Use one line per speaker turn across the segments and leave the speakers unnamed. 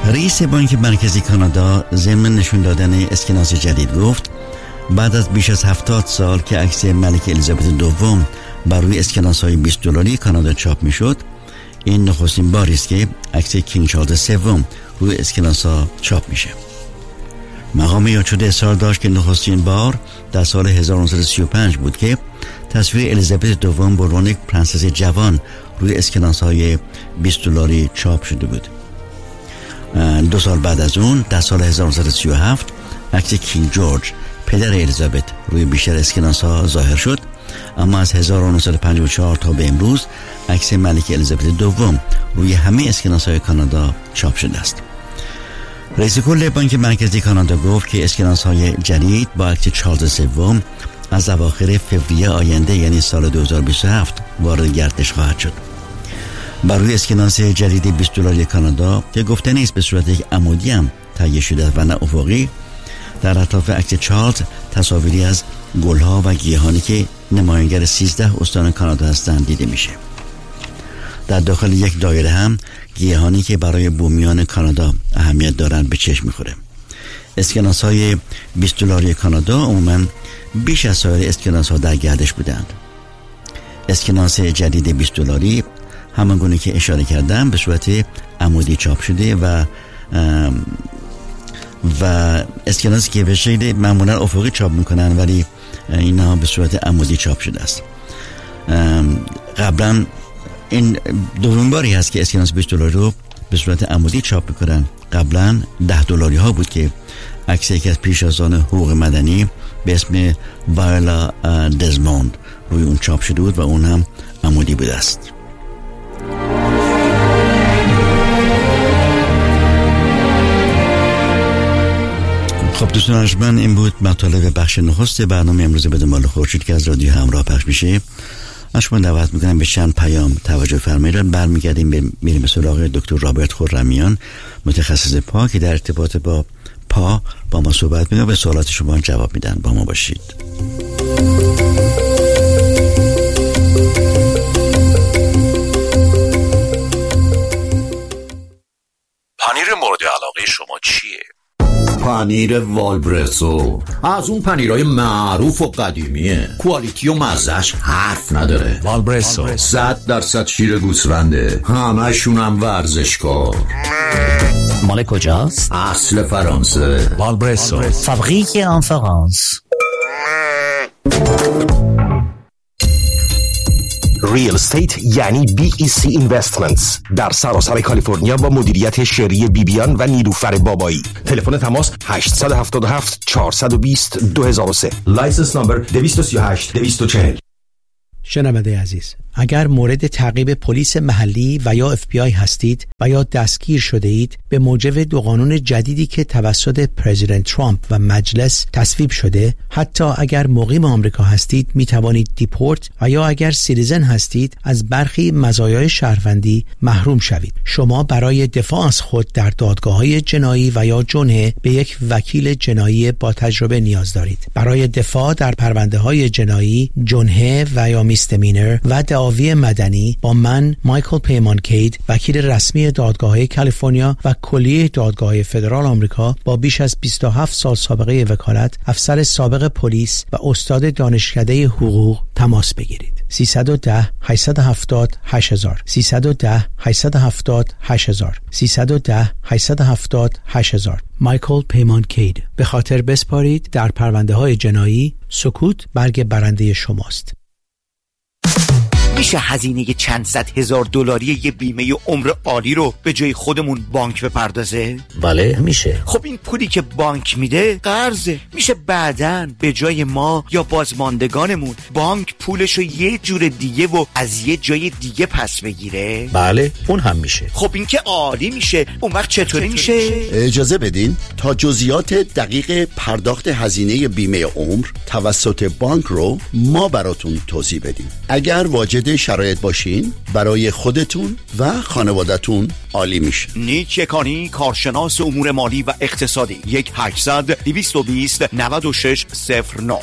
رئیس بانک مرکزی کانادا ضمن نشون دادن اسکناس جدید گفت بعد از بیش از 70 سال که عکس ملکه الیزابت دوم بر روی اسکناس‌های $20 کانادا چاپ می‌شد، این نخستین باری است که عکس کینگ چارلز سوم روی اسکناس‌ها چاپ میشه. مقام یاد شده اصرار داشت که نخستین بار در سال 1935 بود که تصویر الیزابت دوم به عنوان یک پرنسس جوان روی اسکناس‌های $20 چاپ شده بود. 2 سال بعد از اون در سال 1937 عکس کینگ جورج پدر الیزابت روی بیشتر اسکناس‌ها ظاهر شد، اما از 1954 تا به امروز عکس ملکه الیزابت دوم روی همه اسکناس‌های کانادا چاپ شده است. رئیس کل بانک مرکزی کانادا گفت که اسکناس‌های جدید با عکس چارلز سوم از اواخر فوریه آینده یعنی سال 2027 وارد گردش خواهد شد. بر روی اسکناس جدید $20 کانادا که گفته نیست به صورت یک عمودی هم تهیه شده و نه افقی، در اطراف عکس چارلز تصاویری از گلها و گیاهانی که نمایانگر 13 استان کانادا هستند دیده میشه. در داخل یک دایره هم گیاهانی که برای بومیان کانادا اهمیت دارند به چشم میخوره. اسکناس‌های $20 کانادا عموماً بیش از سایر اسکناس‌ها در گردش بودند. اسکناس جدید $20 همانگونه که اشاره کردم به صورت عمودی چاپ شده و اسکناسی که به شکل معمولا افقی چاپ میکنن ولی اینا به صورت عمودی چاپ شده است. قبلا این دومین باری هست که اسکناس $20 رو به صورت عمودی چاپ میکنن. قبلا $10 ها بود که عکس یکی از پیشتازان حقوق مدنی به اسم وایلا دزموند روی اون چاپ شده بود و اون هم عمودی بوده است. خب دوستان ارجمند، این بود مطالب بخش نخست برنامه امروز به دنبال خورشید که از رادیو همراه پخش میشه. از شما دعوت میکنم به چند پیام توجه فرمایید. برمیگردیم میریم سراغ دکتر رابرت خرمیان، متخصص پا که در ارتباط با پا با ما صحبت میکنه و به سوالات شما جواب میدن. با ما باشید.
پنیر مورد علاقه شما چیه؟
پنیر والبرسو از اون پنیرهای معروف و قدیمیه، کوالیتی و مزهش حرف نداره.
والبرسو
100% شیر گوسفنده، همشون هم ورزشکار.
مال کجاست؟
اصل فرانسه.
والبرسو
فابریک ان فرانس.
ریل استیت یعنی BEC اینوستمنتس در سراسر کالیفرنیا با مدیریت شری بیبیان و نیلوفر بابایی. تلفن تماس 877 420 2003. لایسنس نمبر 238 240.
شنونده عزیز، اگر مورد تعقیب پلیس محلی و یا FBI هستید و یا دستگیر شده اید به موجب دو قانون جدیدی که توسط پرزیدنت ترامپ و مجلس تصویب شده، حتی اگر مقیم آمریکا هستید می توانید دیپورت و یا اگر سیتیزن هستید از برخی مزایای شهروندی محروم شوید. شما برای دفاع از خود در دادگاه‌های جنایی و یا جنحه به یک وکیل جنایی با تجربه نیاز دارید. برای دفاع در پرونده‌های جنایی، جنحه و یا میستمینر و دعاوی مدنی با من مایکل پیمانکید، وکیل رسمی دادگاه‌های کالیفرنیا و کلیه دادگاه‌های فدرال آمریکا با بیش از 27 سال سابقه وکالت، افسر سابق پلیس و استاد دانشکده حقوق تماس بگیرید. 310 870 8000 310 870 8000 310 870 8000. مایکل پیمانکید. به خاطر بسپارید در پرونده‌های جنایی، سکوت برگ برنده شماست.
میشه هزینه چند صد هزار دلاری یه بیمه عمر عالی رو به جای خودمون بانک بپردازه؟
بله میشه.
خب این پولی که بانک میده قرضه، میشه بعداً به جای ما یا بازماندگانمون بانک پولشو یه جور دیگه و از یه جای دیگه پس بگیره؟
بله اون هم میشه.
خب این که عالی میشه. اون وقت چطوری میشه؟
اجازه بدین تا جزئیات دقیق پرداخت هزینه بیمه عمر توسط بانک رو ما براتون توضیح بدیم. اگر واجد شرایط باشین برای خودتون و خانوادتون عالی میشه.
نیک یکانی، کارشناس امور مالی و اقتصادی. 1-800-220-9609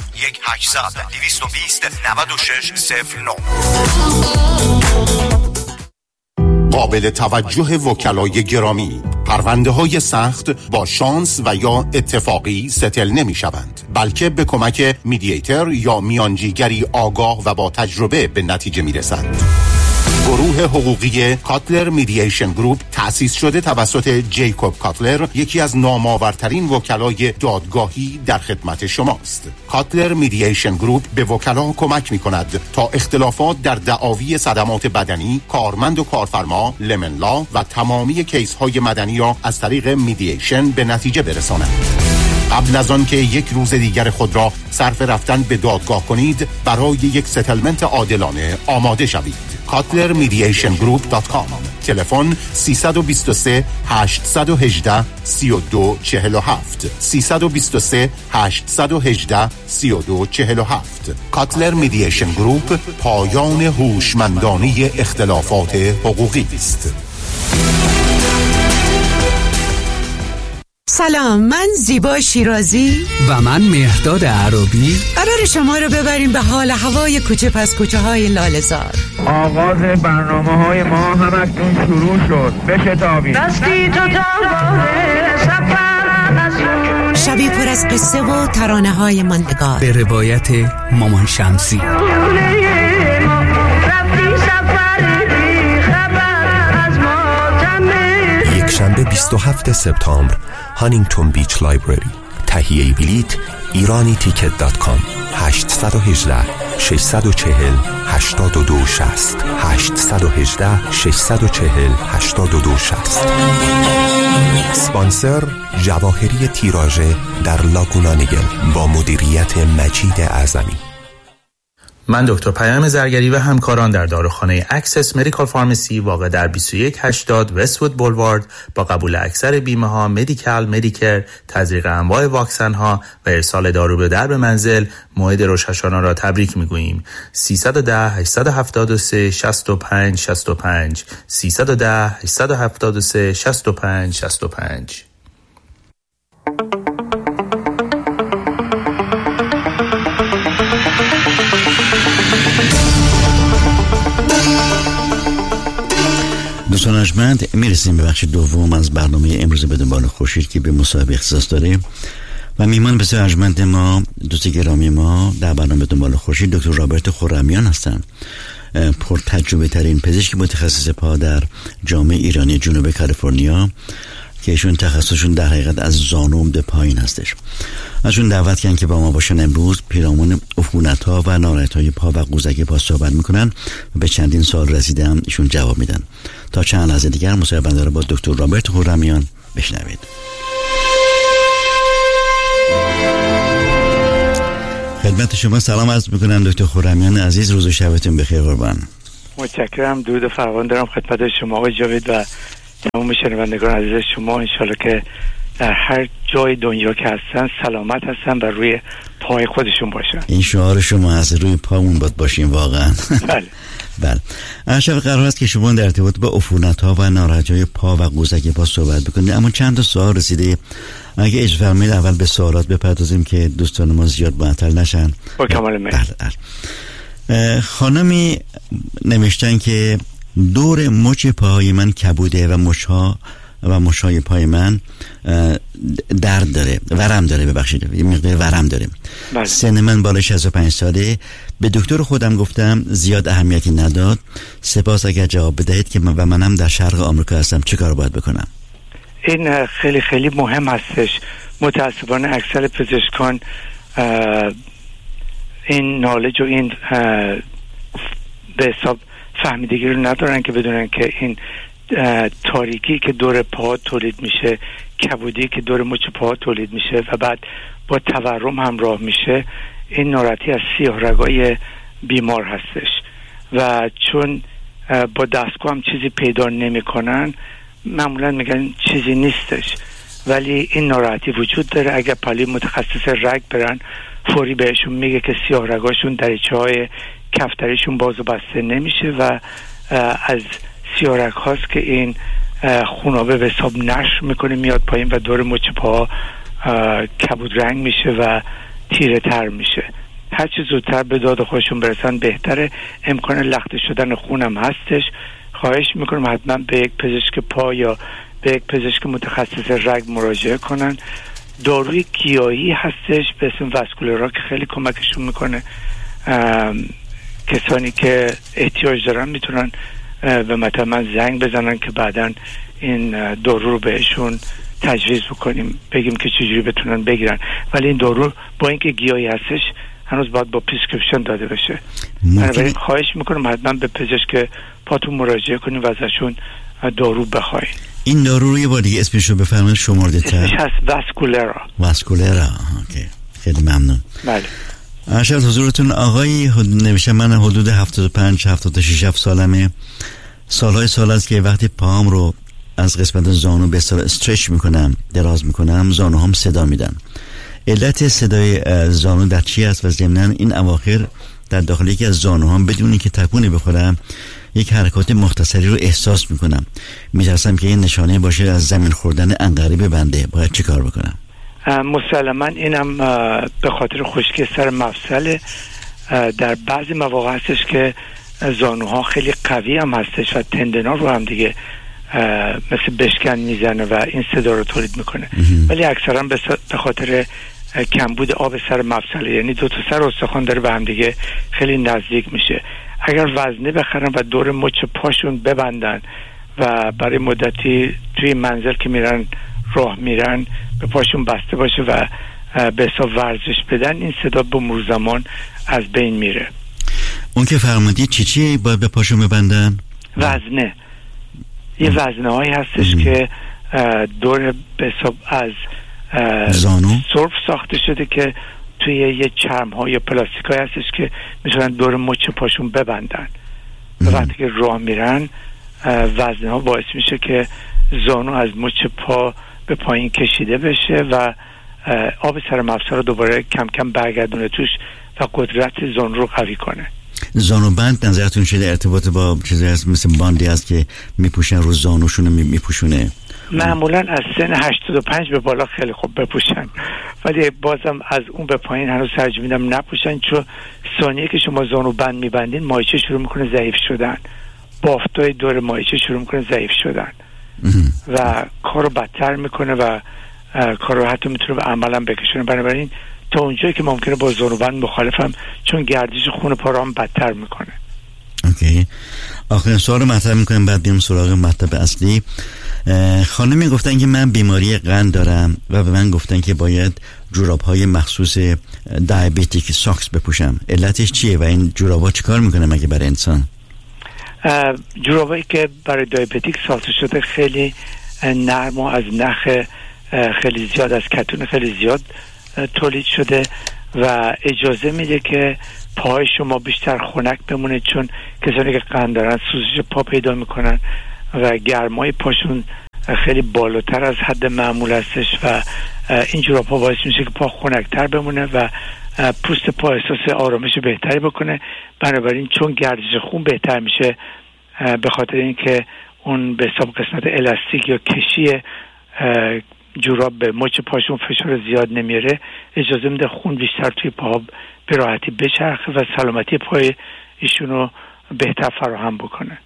1-800-220-9609.
قابل توجه وکلای گرامی، پرونده های سخت با شانس و یا اتفاقی ستل نمی شوند، بلکه به کمک میدییتر یا میانجیگری آگاه و با تجربه به نتیجه می رسند. گروه حقوقی کاتلر میدییشن گروپ تأسیس شده توسط جیکوب کاتلر، یکی از نامآورترین وکلای دادگاهی در خدمت شماست. کاتلر میدییشن گروپ به وکلا کمک می کند تا اختلافات در دعاوی صدمات بدنی، کارمند و کارفرما، لمن لا و تمامی کیس های مدنی را از طریق میدییشن به نتیجه برسانند. قبل از آن که یک روز دیگر خود را صرف رفتن به دادگاه کنید، برای یک ستلمنت عادلانه آماده شوید. KatlerMediationGroup.com. تلفن 323 818 3247 323 818 3247. کاتلر میدییشن گروپ، پایان هوشمندانه اختلافات حقوقی است.
سلام، من زیبا شیرازی
و من مهرداد عربی
قرار شما رو ببریم به حال هوای کوچه پس کوچه های لاله‌زار.
آغاز برنامه های ما هم اکنون شروع شد. بشتابید.
دستی تو شبی پر از قصه و ترانه های ماندگار
به روایت مامان شمسی.
یک شنبه 27 سپتامبر، هانینگتون بیچ لایبرری. تهیه بلیط ایرانیتیکت.com 818 640 8260 818 640 8260. اسپانسر جواهری تیراژه در لاگونانگل با مدیریت مجید اعظمی.
من دکتر پیام زرگری و همکاران در داروخانه اکسس مدیکال فارمسی واقع در 2180 وست‌وود بولوارد با قبول اکثر بیمه ها، مدیکال، مدیکر، تزریق انواع واکسن ها و ارسال دارو به درب منزل موعد روش هاشانا را تبریک میگوییم. 310 873 65 65 310 873 65 65.
دوستان ارجمند، میرسیم به بخش دوم از برنامه امروز به دنبال خورشید که به مصاحبه اختصاص داره و میهمان بسیار ارجمند ما، دوست گرامی ما در برنامه به دنبال خورشید دکتر رابرت خرمیان هستند. پر تجربه ترین پزشک متخصص پا در جامعه ایرانی جنوب کالیفرنیا که ایشون تخصصشون در حقیقت از زانو به پایین هستش. ازشون دعوت کردن که با ما باشن امروز پیرامون عفونت‌ها و ناراحتی‌های پا و قوزک پا صحبت میکنن و به چندین سوال رسیدم ایشون جواب میدن. تا چند لحظه دیگر مصاحبه رو با دکتر رابرت خرمیان بشنوید. خدمت شما سلام عرض میکنم دکتر خرمیان عزیز، روز و شبتون بخیر قربان.
متشکرم. درود فراوان دارم خدمت شما آقای جاوید و تمام شنوندگان عزیز شما. انشالله که در هر جای دنیا که هستن سلامت هستن و روی پای خودشون باشن.
این شعار شما هست، روی پامون باید باشیم واقعا.
بله
بله. امشب قرار است که شما در ارتباط با عفونت‌ها و ناراحتی‌های پا و قوزک پا صحبت بکنید، اما چند تا سوال رسیده. اگه اجازه فرمایید اول به سوالات بپردازیم که دوستان ما زیاد معطل نشن.
با کمال میل.
خانمی نوشتن که دور مچ پاهای من کبوده و مچ‌های پای من درد داره، ورم داره، ببخشید یه مقدار ورم داره.
بله.
سن من بالای 65 ساله. به دکتر خودم گفتم، زیاد اهمیتی نداد. سپاس اگر جواب بدهید که منم در شرق آمریکا هستم، چه کار باید بکنم؟
این خیلی خیلی مهم هستش. متاسفانه اکثر پزشکان این نالج و این به حساب فهمیدگی رو ندارن که بدونن که این تاریکی که دور پا تولید میشه، کبودی که دور مچ پا تولید میشه و بعد با تورم همراه میشه، این ناراحتی از سیاه رگای بیمار هستش و چون با دستگاه هم چیزی پیدا نمیکنن معمولا میگن چیزی نیستش، ولی این ناراحتی وجود داره. اگر پلی متخصص رگ برن فوری بهشون میگه که سیاه رگاشون دریچه‌های کفتریشون باز و بسته نمیشه و از سیاه رگ هاست که این خونابه به حساب نشر میکنه میاد پایین و دور مچ پا کبود رنگ میشه و تیره تر میشه. هرچی زودتر به داد خودشون برسن بهتره. امکان لخته شدن خونم هستش. خواهش میکنم حتما به یک پزشک پا یا به یک پزشک متخصص رگ مراجعه کنن. داروی گیاهی هستش به اسم واسکولرا که خیلی کمکشون میکنه. کسانی که احتیاج دارن میتونن به مثلا من زنگ بزنن که بعداً این دارو رو بهشون تجویز بکنیم، بگیم که چجوری بتونن بگیرن. ولی این دارو با اینکه گیاهی هستش هنوز باید با پرسکریپشن داده بشه. من خواهش میکنم حتما به پزشک پاتون مراجعه کنیم و ازشون دارو بخواین.
این دارو رو یه بار دیگه اسمش رو بفرمایید شمرده تر.
اسمش هست واسکولرا.
واسکولرا. اوکی. خیلی ممنون.
بله.
عرض حضورتون آقای نوشته من حدود 75-76 سالمه. سال است که وقتی پاهم رو از قسمت زانو به اصطلاح استرچ میکنم، دراز میکنم، زانوهام صدا میدن. علت صدای زانو در چی است و ضمناً این اواخر در داخل یکی از زانوهام بدون اینکه تکونی بخورم یک حرکات مختصری رو احساس میکنم. میترسم که این نشانه باشه از زمین خوردن عنقری به بنده. باید چی کار بکنم؟
مسلماً اینم به خاطر خشکی سر مفصل. در بعضی مواقع هستش که زانوها خیلی قوی هم هستش و تندنا رو هم دیگه مثل بشکن میزنه و این صدا رو تولید میکنه. ولی اکثرا به خاطر کمبود آب سر مفصل، یعنی دو تا سر استخوان داره به هم دیگه خیلی نزدیک میشه. اگر وزنه بخرن و دور مچ پاشون ببندن و برای مدتی توی منزل که میرن راه میرن به پاشون بسته باشه و به حساب ورزش بدن، این صدا به مرور زمان از بین میره.
اون که فرمودی چی باید به پاشون ببندن؟
وزنه. یه وزنه هایی هستش که دور به حساب از
زانو
سرف ساخته شده که توی یه چرم ها یا پلاستیک های هستش که میتونن دور مچ پاشون ببندن. وقتی که راه میرن وزنه ها باعث میشه که زانو از مچ پا به پایین کشیده بشه و آب سر مفصل رو دوباره کم کم برگردونه توش و قدرت زانو رو قوی کنه.
زانو بند نظرتون شده ارتباط با چیزی هست مثل باندی هست که میپوشن رو زانوشون میپوشونه؟
معمولا از سن 85 به بالا خیلی خوب بپوشن، ولی بازم از اون به پایین هنوز ترجیح میدم نپوشن، چون ثانیه که شما زانو بند میبندین مایچه شروع میکنه ضعیف شدن، بافتای دور مایچه شروع میکنه ضعیف شدن و کارو بدتر میکنه و کارو حتی میتونه به عملا بکشونه. بنابراین تا اونجایی که ممکنه با زانوبند مخالفم، چون گردش خون پا رو هم بدتر میکنه.
اوکی. آخرین سوال رو مطرح میکنم بعد بریم سراغ مطلب اصلی. خانمی گفتن که من بیماری قند دارم و به من گفتن که باید جوراب‌های مخصوص دیابتیک ساکس بپوشم. علتش چیه و این جوراب‌ها چیکار میکنه مگه برای انسان؟
جورابایی که برای دیابتیک ساخته شده خیلی نرم و از نخ خیلی زیاد، از کتون خیلی زیاد تولید شده و اجازه میده که پای شما بیشتر خنک بمونه، چون کسانی که قند دارن سوزش پا پیدا میکنن و گرمای پاشون خیلی بالاتر از حد معمول هستش و این جوراب ها باعث میشه که پا خنکتر بمونه و پوست پا احساس آرامش بهتری بکنه. بنابراین چون گردش خون بهتر میشه، به خاطر اینکه اون به حساب قسمت الاستیک یا کشی جوراب به مچ پاشون فشار زیاد نمیاره، اجازه میده خون بیشتر توی پاها به راحتی بچرخه و سلامتی پای ایشونو بهتر فراهم بکنه.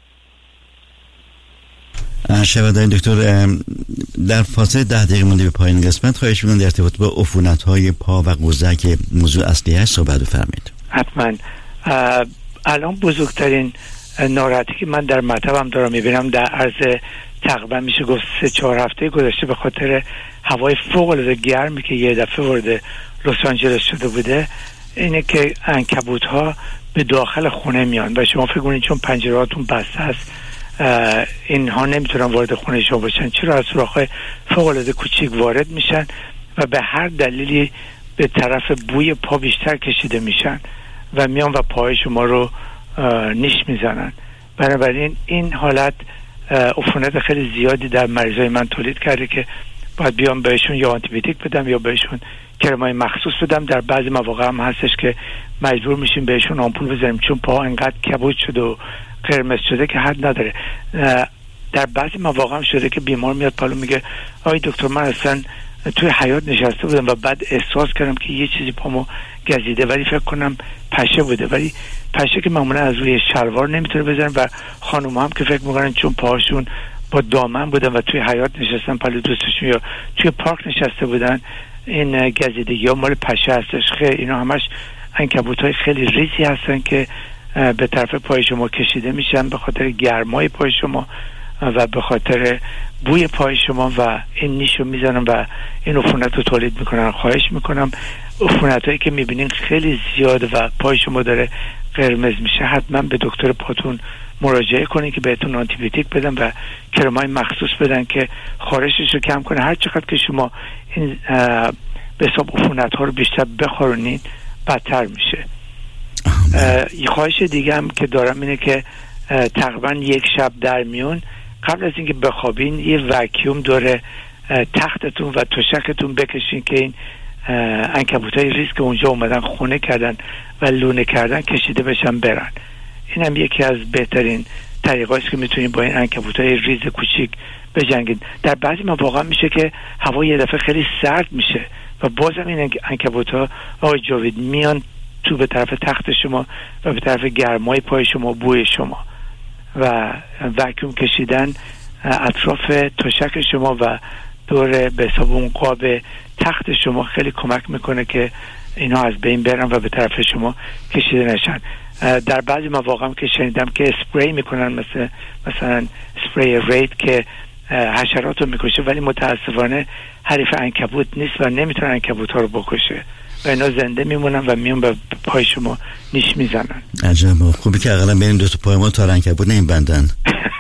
شنوندگان دکتر، در فاصله 10 دقیقه مونده به پایان قسمت خواهش می‌کنم در ارتباط با عفونت‌های پا و قوزه که موضوع اصلی هست صحبت بفرمایید.
حتما. الان بزرگترین ناراحتی که من در مطبم دارم میبینم در عرض تقریبا میشه گفت 3-4 هفته گذشته به خاطر هوای فوق‌العاده گرمی که یه دفعه وارد لس آنجلس شده بوده، اینه که عنکبوت‌ها به داخل خونه میان و شما فکر کنید چون پنجره‌هاتون بسته است اینها نمیتونن وارد خونه شما باشن، چرا از سوراخ‌های فوق‌العاده کوچیک وارد میشن و به هر دلیلی به طرف بوی پا بیشتر کشیده میشن و میان و پای شما رو نیش میزنن. بنابراین این حالت عفونت خیلی زیادی در مریضای من تولید کرده که باید بیام بهشون یا آنتیبیوتیک بدم یا بهشون کرمای مخصوص بدم. در بعضی مواقع هم هستش که مجبور میشیم بهشون آمپول بزنیم چون پا انقدر کبود شده و قرمز شده که حد نداره. در بعضی مواقع هم شده که بیمار میاد پالو میگه آی دکتر من اصلا توی حیاط نشسته بودم و بعد احساس کردم که یه چیزی پامو گزیده، ولی فکر کنم پشه بوده، ولی پشه که معمولا از روی شلوار نمیتونه بزنن و خانوم هم که فکر میکنن چون پاهاشون با دامن بودن و توی حیاط نشستن پلو دوستشون یا توی پارک نشسته بودن، این گزیدگی ها مال پشه هستش. اینا همش عنکبوت‌های خیلی ریزی هستن که به طرف پای شما کشیده میشن به خاطر گرمای پای شما و به خاطر بوی پای شما و این نیشو میزنن و این عفونت رو تولید میکنن. خواهش میکنم عفونت هایی که میبینین خیلی زیاد و پای شما داره قرمز میشه، حتما به دکتر پاتون مراجعه کنین که بهتون آنتی بیوتیک بدن و کرمای مخصوص بدن که خارشش رو کم کنه. هر چقدر که شما این به حساب عفونت ها رو بیشتر بخورونین بدتر میشه. یه خواهش دیگه هم که دارم اینه که تقریبا یک شب در میون قبل از اینکه بخوابین یه وکیوم دور تختتون و تشکتون بکشین که این عنکبوتای ریز که اونجا اومدن خونه کردن و لونه کردن کشیده بشن برن. این هم یکی از بهترین طریقاست که میتونین با این عنکبوتای ریز کوچیک بجنگید. در بعضی مواقع میشه که هوا یه دفعه خیلی سرد میشه و بازم این عنکبوتا آقای جاوید میان تو به طرف تخت شما و به طرف گرمای پای شما، بوی شما و وکیوم کشیدن اطراف تشک شما و دور به حساب اون قاب تخت شما خیلی کمک میکنه که اینا از بین برن و به طرف شما کشیده نشن. در بعضی مواقع هم که شنیدم که اسپری میکنن مثلا اسپری ریت که حشرات رو میکشه، ولی متاسفانه حریف عنکبوت نیست و نمیتونه عنکبوت ها رو بکشه و اینا زنده میمونن و میون به پای شما نیش میزنن.
عجب، خوبی که اقلا بریم دو تا پای ما تا عنکبوت نمیبندن.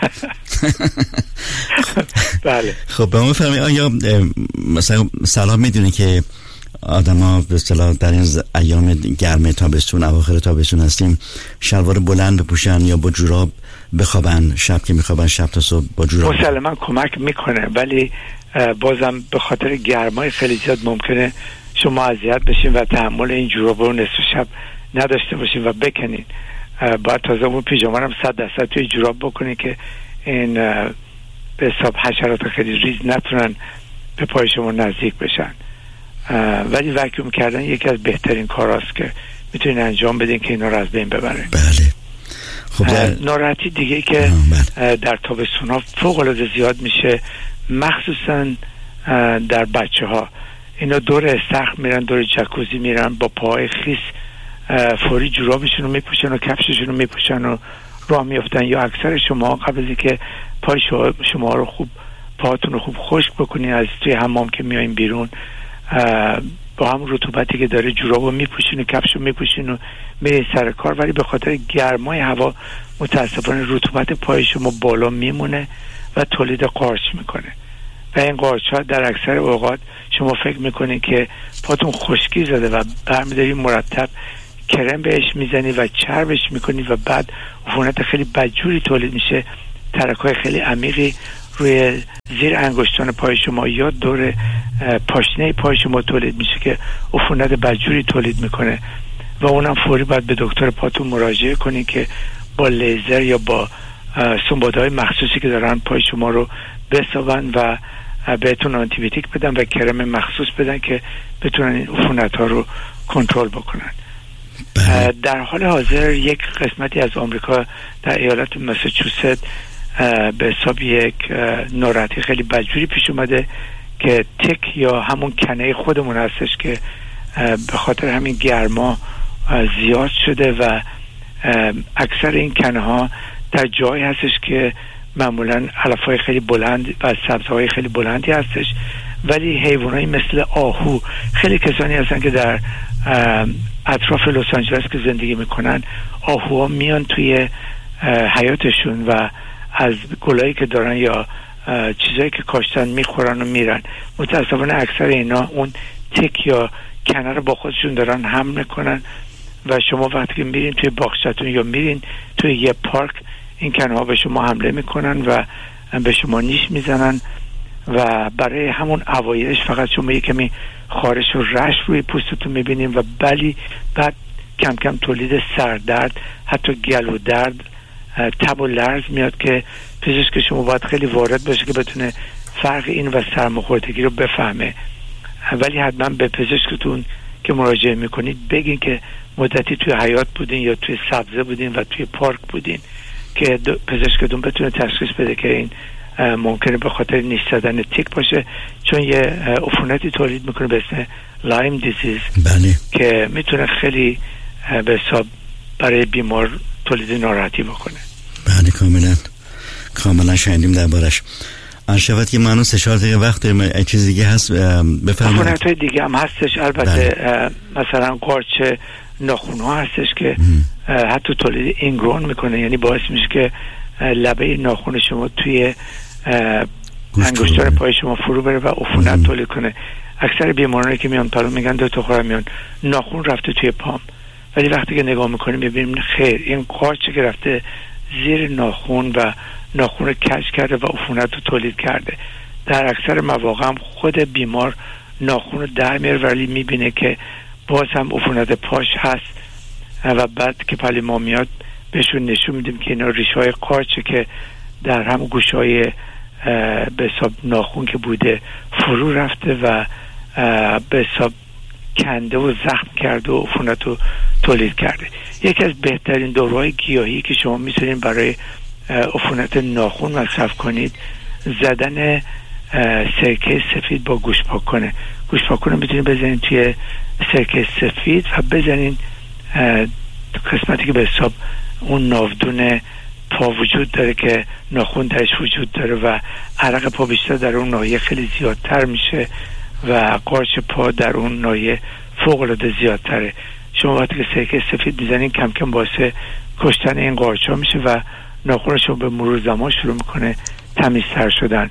بله.
خب به ما فرمایید آیا مثلا سلام میدونی که آدما به اصطلاح در این ایام گرم تابستون، اواخر تابستون هستیم، شلوار بلند بپوشن یا با جوراب بخوابن، شب که میخوابن شب تا صبح با جوراب؟
مسلما کمک میکنه، ولی بازم به خاطر گرمای خیلی زیاد ممکنه شما اذیت بشین و تحمل این جوراب رو نصف شب نداشته باشین و بکنین. باید تازه اون پیژاما هم 100% توی جوراب بکنین که این به حساب حشرات خیلی ریز نتونن به پای شما نزدیک بشن. ولی وکیوم کردن یکی از بهترین کاراست که میتونین انجام بدین که اینا رو از بین ببره.
بله. خب
ناراحتی دیگه که در تابستون ها فوق العاده زیاد میشه، مخصوصا در بچه ها. اینا دور استخر میرن، دور جکوزی میرن، با پاهای خیس فوری جورابشون رو میپوشن و کفششون رو میپوشن و راه میافتن. یا اکثر شما قبل از اینکه پای شما رو خوب پاهاتون رو خوب خشک بکنین از توی حمام که میایین بیرون، با هم رطوبتی که داره جورابو میپوشین و کفشو میپوشین و میرین سر کار، ولی به خاطر گرمای هوا متاسفانه رطوبت پای شما بالا میمونه و تولید قارچ میکنه و این قارچ ها در اکثر اوقات شما فکر میکنین که پاتون خشکی زده و برمیداری مرتب کرم بهش میزنی و چربش میکنی و بعد عفونت خیلی بدجوری تولید میشه. ترک‌های خیلی عمیقی روی زیر انگشتان پای شما یا دور پاشنه پای شما تولید میشه که عفونت بدجوری تولید میکنه و اونم فوری باید به دکتر پاتون مراجعه کنین که با لیزر یا با سنبادهای مخصوصی که دارن پای شما رو بسابن و بهتون آنتی بیوتیک بدن و کرم مخصوص بدن که بتونن این عفونت ها رو کنترل بکنن. در حال حاضر یک قسمتی از آمریکا در ایالت مساچوست به حساب یک ناراحتی خیلی بدجوری پیش اومده که تک یا همون کنه خودمون هستش که به خاطر همین گرما زیاد شده و اکثر این کنه ها در جایی هستش که معمولا علفهای خیلی بلند و سبزهای خیلی بلندی هستش، ولی حیوانایی مثل آهو، خیلی کسانی هستن که در اطراف لس آنجلس که زندگی میکنن، آهوها میان توی حیاتشون و از گلایی که دارن یا چیزایی که کاشتن میخورن و میرن. متاسفانه اکثر اینا اون تک یا کنه رو با خودشون دارن حمل میکنن و شما وقتی که میرین توی باغچه‌تون یا میرین توی یه پارک، این کنه ها به شما حمله میکنن و به شما نیش میزنن و برای همون اوایلش فقط شما یه کمی خارش و رش روی پوستتون میبینیم و بعد کم کم تولید سردرد، حتی گلو درد، تب و لرز میاد که پزشک شما باید خیلی وارد باشه که بتونه فرق این و سرماخوردگی رو بفهمه ولی حتما به پزشکتون که مراجعه میکنید بگین که مدتی توی حیاط بودین یا توی سبزه بودین و توی پارک بودین که پزشکتون بتونه تشخیص بده که این ممکنه به خاطر نیش زدن تیک باشه، چون یه عفونتی تولید میکنه به اسم لایم دیزیز.
بله.
که میتونه خیلی به حساب برای بیمار تولید ناراحتی بکنه.
بله کاملا شنیدیم دربارش. شود که منو 3-4 دقیقه وقت داریم، چیز دیگه هست بفرمایید.
عفونت‌های دیگه هم هستش البته. مثلا قارچ ناخن‌ها هستش که حتی تولید اینگرون میکنه، یعنی باعث میشه که لبه ناخن شما توی انگشتان پای شما فرو بره و عفونت تولید کنه. اکثر بیمارانی که میان پلو میگن دکتر خورمیان ناخن رفته توی پام، ولی وقتی که نگاه میکنیم میبینیم خیر، این قارچی که رفته زیر ناخن و ناخن رو کج کرده و عفونت رو تولید کرده. در اکثر مواقع هم خود بیمار ناخن رو در میاره ولی میبینه که باز هم عفونت پاش هست و بعد که پلی ما میاد بهشون نشون میدیم که اینا ریشه‌های قارچه که در هم گوشهای به حساب ناخن که بوده فرو رفته و به حساب کنده و زخم کرده و عفونت رو تولید کرده. یکی از بهترین داروهای گیاهی که شما میتونید برای عفونت ناخن مصرف کنید زدن سرکه سفید با گوشت پاک‌کنه. گوشت پاک‌کنه میتونید بزنید توی سرکه سفید و بزنید قسمتی که به حساب اون ناودون پا وجود داره که ناخن درش وجود داره و عرق پا بیشتر در اون ناحیه خیلی زیادتر میشه و قارچ پا در اون ناحیه فوق العاده زیادتره. شما وقتی که سرکه سفید میزنین کم کم باعث کشتن این قارچ ها میشه و ناخن شما به مرور زمان شروع میکنه تمیزتر شدن.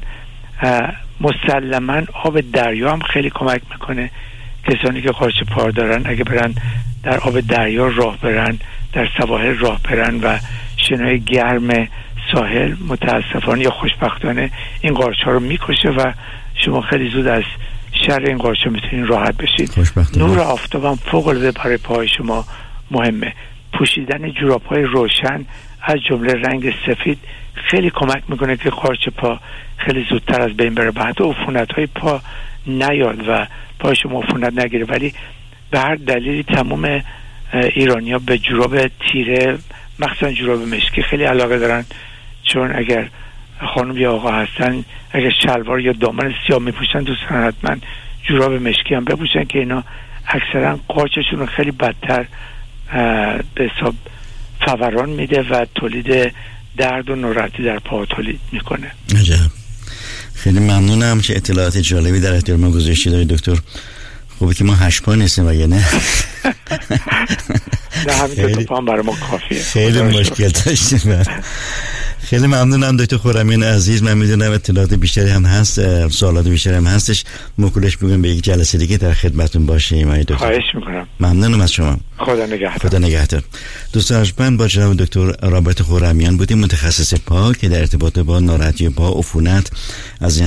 مسلما آب دریا هم خیلی کمک میکنه. کسانی که قارچ پا دارن اگه برن در آب دریا راه برن، در سواحل راه برن و شنای گرم ساحل متاسفانه یا خوشبختانه این قارچ ها رو میکشه و شما خیلی زود از شر این قارچ ها میتونین راحت بشید. نور آفتاب هم فوق العاده برای پای شما مهمه. پوشیدن جوراب‌های روشن از جمله رنگ سفید خیلی کمک میکنه که قارچ پا خیلی زودتر از بین بره، بعد عفونت‌های پا نیاد و پای شما عفونت نگیره. ولی به هر دلیلی تمام ایرانی‌ها به جوراب تیره مخصوصا جوراب مشکی خیلی علاقه دارن، چون اگر خانم یا آقا هستن اگر شلوار یا دامن سیاه میپوشن دوستان حتما جوراب مشکی هم بپوشن که اینا اکثرا قارچشون رو خیلی بدتر به حساب فوران میده و تولید درد و ناراحتی در پا تولید میکنه.
عجب. خیلی ممنونم که اطلاعات جالبی در اختیار ما گذاشتید دکتر. خوبه که ما 8 پا نیستیم اگه نه
همین 2 پا برای ما کافیه.
خیلی مشکل داشتیم. خیلی ممنونم دکتر خرمیان عزیز. من میدونم اطلاعات بیشتری هم هست، سوالات بیشتری هم هستش. مکولش میگم به یک جلسه دیگه در خدمتتون باشیم.
خواهش میکنم.
ممنونم از شما.
خدا نگهدار.
خدا نگهدار. دوستان ارجمند با جناب دکتر رابرت خرمیان بودیم، متخصص پا که در ارتباط با ناراحتی پا، عفونت از